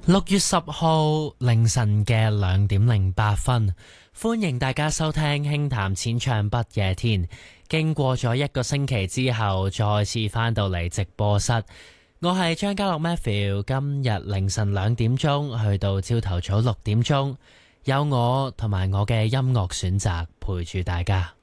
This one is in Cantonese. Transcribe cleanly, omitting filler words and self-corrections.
6月10號凌晨嘅2:08，歡迎大家收聽輕談淺唱不夜天。經過咗一個星期之後，再次返到嚟直播室。我係張家樂 Matthew， 今日凌晨2點鐘去到朝頭早6點鐘，有我同埋我嘅音樂選擇陪住大家。